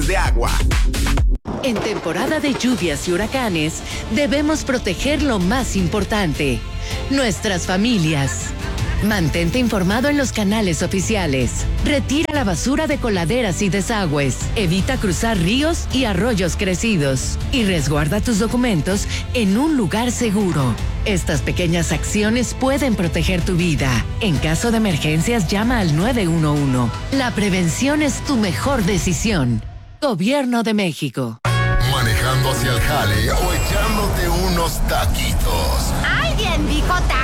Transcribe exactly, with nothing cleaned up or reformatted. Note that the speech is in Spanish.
de agua. En temporada de lluvias y huracanes, debemos proteger lo más importante, nuestras familias. Mantente informado en los canales oficiales. Retira la basura de coladeras y desagües. Evita cruzar ríos y arroyos crecidos. Y resguarda tus documentos en un lugar seguro. Estas pequeñas acciones pueden proteger tu vida. En caso de emergencias, llama al nueve uno uno. La prevención es tu mejor decisión. Gobierno de México. Manejando hacia el jale o echándote unos taquitos. ¡Alguien dijo taquitos!